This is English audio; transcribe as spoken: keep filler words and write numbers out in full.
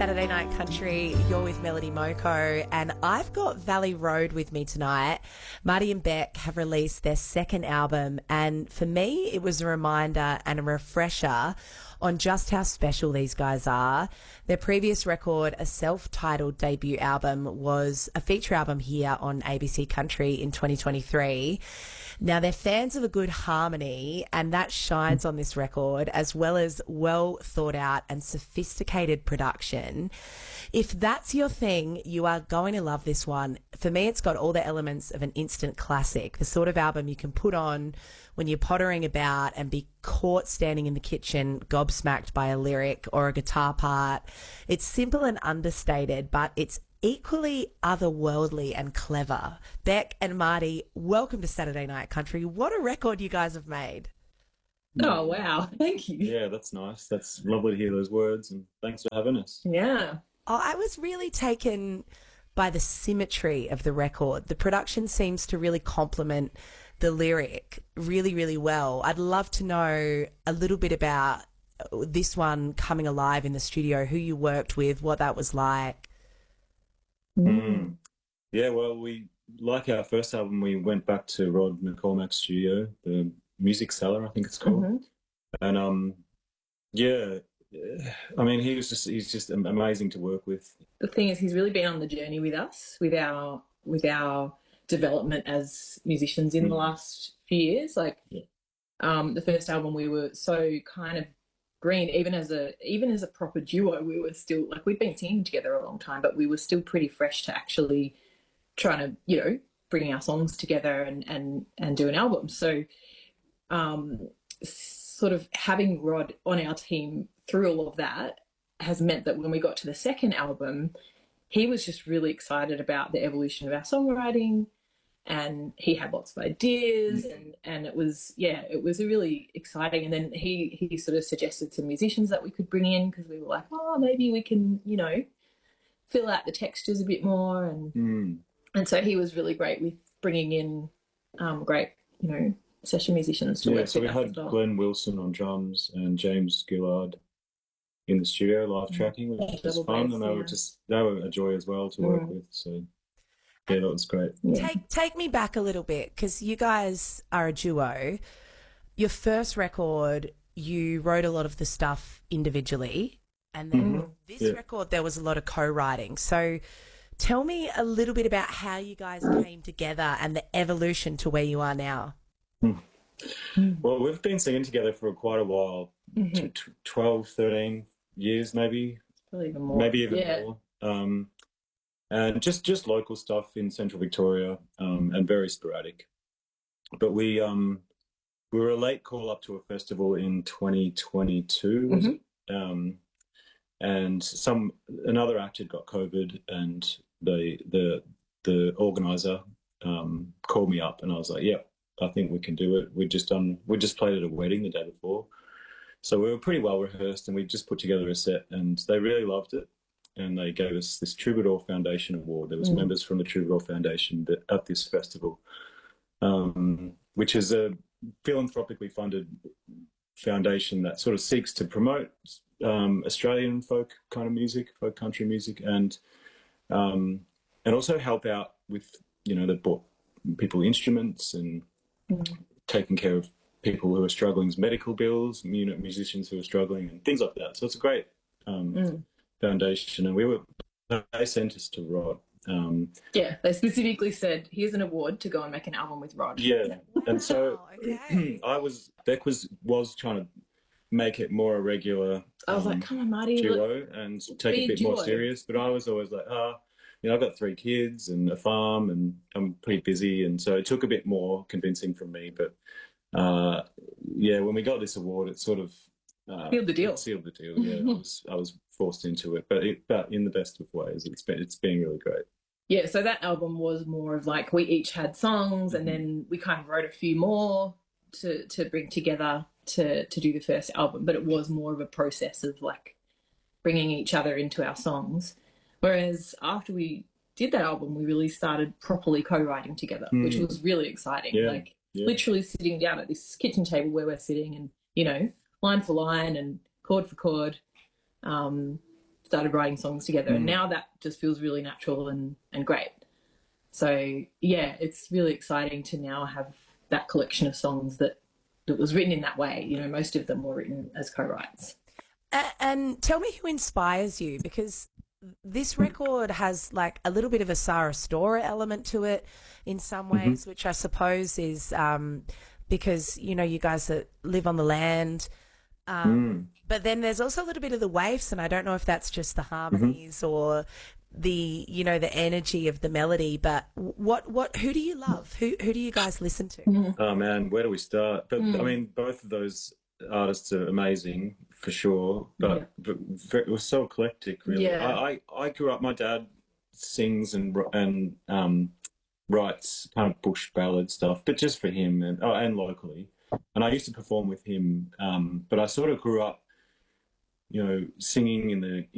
Saturday Night Country. You're with Melody Moko, and I've got Valley Road with me tonight. Marty and Beck have released their second album, and for me, it was a reminder and a refresher on just how special these guys are. Their previous record, a self-titled debut album, was a feature album here on A B C Country in twenty twenty-three. Now, they're fans of a good harmony, and that shines on this record, as well as well thought out and sophisticated production. If that's your thing, you are going to love this one. For me, it's got all the elements of an instant classic, the sort of album you can put on when you're pottering about and be caught standing in the kitchen, gobsmacked by a lyric or a guitar part. It's simple and understated, but it's equally otherworldly and clever. Beck and Marty, welcome to Saturday Night Country. What a record you guys have made. Oh, wow. Thank you. Yeah, that's nice. That's lovely to hear those words, and thanks for having us. Yeah. Oh, I was really taken by the symmetry of the record. The production seems to really complement the lyric really, really well. I'd love to know a little bit about this one coming alive in the studio, who you worked with, what that was like. Mm. Yeah, well, we, like our first album, we went back to Rod McCormack's studio, the Music Cellar, I think it's called. Mm-hmm. And, um, yeah, I mean, he was just, he's just amazing to work with. The thing is, he's really been on the journey with us, with our, with our development as musicians in mm. the last few years. Like, yeah. um, the first album, we were so kind of green, even as a even as a proper duo, we were still, like, we'd been singing together a long time, but we were still pretty fresh to actually trying to, you know, bring our songs together and and and do an album. So um sort of having Rod on our team through all of that has meant that when we got to the second album, he was just really excited about the evolution of our songwriting, and he had lots of ideas, and, and it was, yeah, it was a really exciting. And then he, he sort of suggested some musicians that we could bring in, because we were like, oh, maybe we can, you know, fill out the textures a bit more. And mm. and so he was really great with bringing in um, great, you know, session musicians to yeah, work so with we us had as well. Glenn Wilson on drums and James Gillard in the studio live tracking, which was Double fun, bass, and they yeah. were just, they were a joy as well to work Mm. with, so yeah, that was great. Yeah. Take take me back a little bit, because you guys are a duo. Your first record, you wrote a lot of the stuff individually, and then Mm-hmm. this Yeah. record, there was a lot of co-writing. So tell me a little bit about how you guys came together and the evolution to where you are now. Well, we've been singing together for quite a while, Mhm. t- t- twelve, thirteen years maybe, Probably even more. maybe even yeah. more. Um, and just, just local stuff in Central Victoria, um, and very sporadic. But we um, we were a late call up to a festival in twenty twenty-two, was Mhm. it? Um, and some another act had got COVID, and the the the organizer um, called me up, and I was like, "Yeah, I think we can do it." We just done we just played at a wedding the day before, so we were pretty well rehearsed, and we just put together a set, and they really loved it. And they gave us this Troubadour Foundation Award. There was Mm. members from the Troubadour Foundation that, at this festival, um, which is a philanthropically funded foundation that sort of seeks to promote um, Australian folk kind of music, folk country music, and um, and also help out with, you know, they bought people instruments and Mm. taking care of people who are struggling with medical bills, you know, musicians who are struggling and things like that. So it's a great um, Mm. foundation, and we were they sent us to Rod. Um, Yeah, they specifically said, here's an award to go and make an album with Rod. yeah, and so Wow, okay. I was Beck was was trying to make it more a regular I was um, like, come on, Marty. look- duo and take be a a bit more duo. serious. But I was always like, ah, you know, I've got three kids and a farm, and I'm pretty busy, and so it took a bit more convincing from me. But uh, yeah, when we got this award, it sort of uh, Sealed the deal. it sealed the deal. Yeah, I was I was forced into it, but it, but in the best of ways. It's been it's been really great. Yeah, so that album was more of like, we each had songs, and then we kind of wrote a few more to to bring together to to do the first album. But it was more of a process of like bringing each other into our songs. Whereas after we did that album, we really started properly co-writing together, Mm. which was really exciting. Yeah, Like yeah. literally sitting down at this kitchen table where we're sitting, and, you know, line for line and chord for chord, um, started writing songs together, mm. and now that just feels really natural and, and great. So yeah, it's really exciting to now have that collection of songs that, that was written in that way. You know, most of them were written as co-writes. And tell me who inspires you, because this record has like a little bit of a Sarah Storer element to it in some ways, mm-hmm. which I suppose is um, because, you know, you guys that live on the land. Um, mm. But then there's also a little bit of the waves, and I don't know if that's just the harmonies mm-hmm. or the, you know, the energy of the melody. But what, what, who do you love? Who, who do you guys listen to? Mm. Oh man, where do we start? But mm. I mean, both of those artists are amazing for sure, but, yeah. but it was so eclectic, really. Yeah. I, I, I grew up, my dad sings and and um, writes kind of bush ballad stuff, but just for him and oh, and locally. And I used to perform with him, um, but I sort of grew up, you know, singing in the